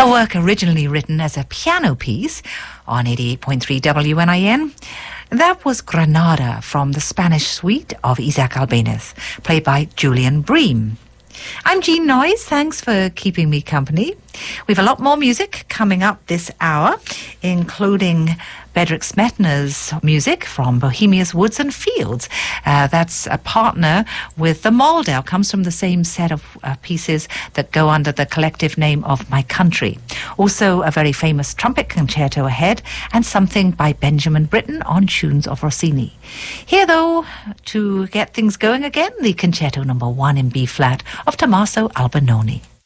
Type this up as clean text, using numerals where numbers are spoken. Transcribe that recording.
A work originally written as a piano piece on 88.3 WNIN. That was Granada from the Spanish suite of Isaac Albéniz, played by Julian Bream. I'm Jean Noyes. Thanks for keeping me company. We have a lot more music coming up this hour, including Bedřich Smetana's music from Bohemia's Woods and Fields. That's a partner with the Moldau, comes from the same set of pieces that go under the collective name of My Country. Also a very famous trumpet concerto ahead, and something by Benjamin Britten on tunes of Rossini. Here, though, to get things going again, the Concerto No. 1 in B-flat of Tommaso Albinoni.